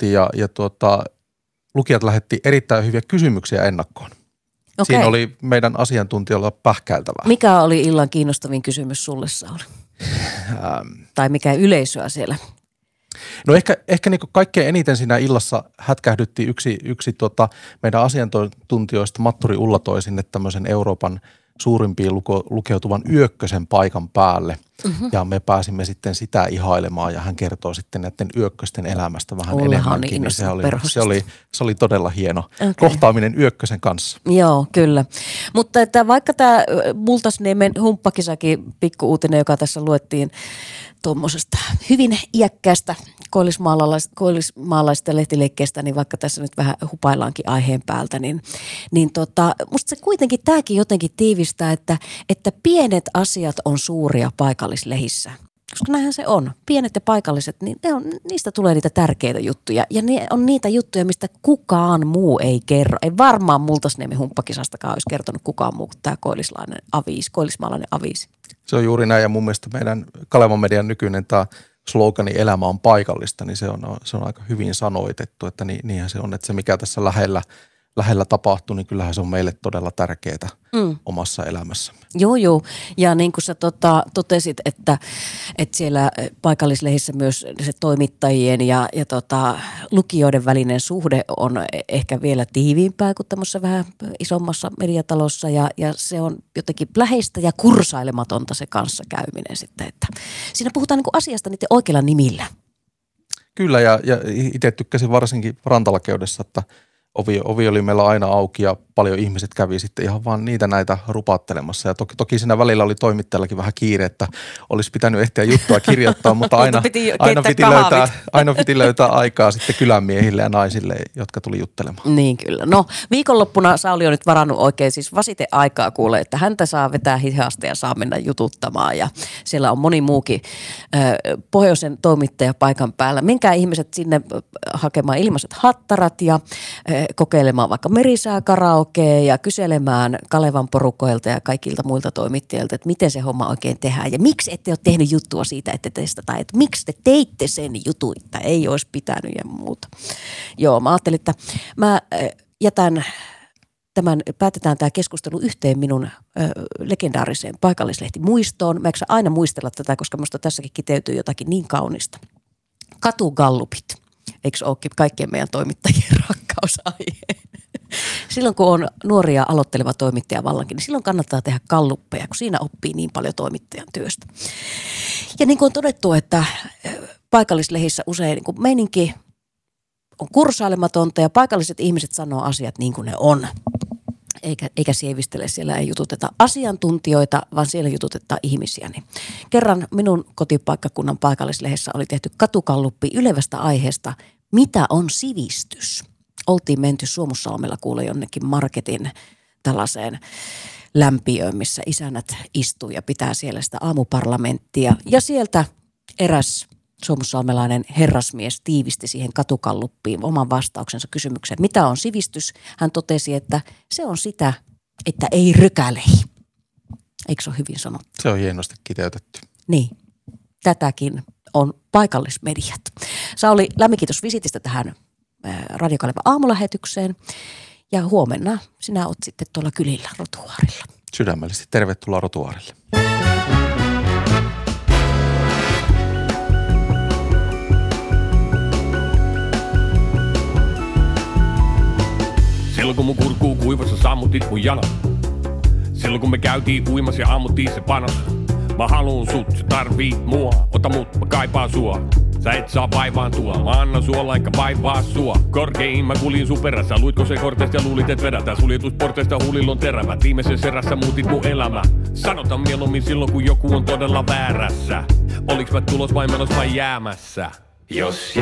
tehtiin ja lukijat lähetti erittäin hyviä kysymyksiä ennakkoon. Okay. Siinä oli meidän asiantuntijoilla pähkäiltävää. Mikä oli illan kiinnostavin kysymys sulle, Sauli? Tai mikä yleisöä siellä? No ehkä niin kaikkein eniten siinä illassa hätkähdytti yksi meidän asiantuntijoista, Matturi Ulla toi sinne tämmöisen Euroopan suurimpiin lukeutuvan yökkösen paikan päälle. Ja me pääsimme sitten sitä ihailemaan ja hän kertoo sitten näiden yökkösten elämästä vähän enemmänkin. Niin se oli todella hieno kohtaaminen yökkösen kanssa. Joo, kyllä. Mutta että vaikka tämä Multasniemen humppakisakin pikku-uutinen, joka tässä luettiin tuommoisesta hyvin iäkkäästä koillismaalaisesta lehtileikkeestä, niin vaikka tässä nyt vähän hupaillaankin aiheen päältä, niin musta se kuitenkin tämäkin jotenkin tiivistää, että pienet asiat on suuria paikallislehissä. Koska näinhän se on. Pienet ja paikalliset, niin niistä tulee niitä tärkeitä juttuja. Ja ne on niitä juttuja, mistä kukaan muu ei kerro. Ei varmaan Multasniemen humppakisastakaan olisi kertonut kukaan muu kuin tämä koillismaalainen aviisi. Se on juuri näin ja mun mielestä meidän Kalevan median nykyinen tämä slogani elämä on paikallista, niin se on aika hyvin sanoitettu, että niinhän se on, että se mikä tässä lähellä tapahtuu, niin kyllähän se on meille todella tärkeää omassa elämässämme. Joo. Ja niin kuin sä totesit, että siellä paikallislehissä myös se toimittajien ja lukijoiden välinen suhde on ehkä vielä tiiviimpää kuin tämmöisessä vähän isommassa mediatalossa ja se on jotenkin läheistä ja kursailematonta se kanssakäyminen sitten, että siinä puhutaan niin kuin asiasta niiden oikeilla nimillä. Kyllä ja itse tykkäsin varsinkin rantalakeudessa, että ovi oli meillä aina auki ja paljon ihmiset kävi sitten ihan vaan näitä rupattelemassa. Ja toki siinä välillä oli toimittajallakin vähän kiire, että olisi pitänyt ehtiä juttua kirjoittaa, mutta aina piti löytää aikaa sitten kylänmiehille ja naisille, jotka tuli juttelemaan. Niin kyllä. No viikonloppuna Sauli on nyt varannut oikein siis vasite-aikaa kuulee, että häntä saa vetää hihasta ja saa mennä jututtamaan. Ja siellä on moni muukin pohjoisen toimittaja paikan päällä. Menkää ihmiset sinne hakemaan ilmaiset hattarat ja kokeilemaan vaikka merisääkaraokea ja kyselemään Kalevan porukoilta ja kaikilta muilta toimittajilta, että miten se homma oikein tehdään. Ja miksi ette ole tehnyt juttua siitä, että testataan, että miksi te teitte sen jutun, että ei olisi pitänyt ja muuta. Joo, mä ajattelin, että mä päätetään tämä keskustelu yhteen minun legendaariseen paikallislehtimuistoon. Mä eikö aina muistella tätä, koska musta tässäkin kiteytyy jotakin niin kaunista. Katugallupit. Eikö se olekin kaikkien meidän toimittajien rakkausaihe? Silloin kun on nuoria aloitteleva toimittaja vallankin, niin silloin kannattaa tehdä galluppeja, kun siinä oppii niin paljon toimittajan työstä. Ja niin kuin on todettu, että paikallislehissä usein niin kuin meininki on kursailematonta ja paikalliset ihmiset sanoo asiat niin kuin ne on. Eikä sievistele, siellä ei jututeta asiantuntijoita, vaan siellä jututetaan ihmisiä. Niin kerran minun kotipaikkakunnan paikallislehdessä oli tehty katugalluppi ylevästä aiheesta, mitä on sivistys. Oltiin menty Suomussalmella kuule jonnekin marketin tällaiseen lämpiöön, missä isännät istuu ja pitää siellä sitä aamuparlamenttia. Ja sieltä eräs suomussalmelainen herrasmies tiivisti siihen katugalluppiin oman vastauksensa kysymykseen, mitä on sivistys. Hän totesi, että se on sitä, että ei rykälehi. Eikö se ole hyvin sanottu? Se on hienosti kiteytetty. Niin, tätäkin on paikallismediat. Sauli, lämmin kiitos visitistä tähän Radio Kaleva aamulähetykseen. Ja huomenna sinä oot sitten tuolla kylillä Rotuaarilla. Sydämellisesti tervetuloa Rotuaarille. Silloin kun mun kurkuu kuivassa sammutit mun jana. Silloin kun me käytiin uimassa ja ammuttiin se panos. Mä haluun sut, sä tarvit mua. Ota mut, mä kaipaan sua. Sä et saa vaivaantua, mä annan suolla enkä vaivaa sua. Korkein mä kuljin sun perässä. Luitko se korteista ja luulit et vedätä. Suljetusporteista huulilla on terävät. Viimeisen serässä muutit mun elämä. Sanotaan mieluummin silloin kun joku on todella väärässä. Oliks mä tulos vai menos vai jäämässä? Jos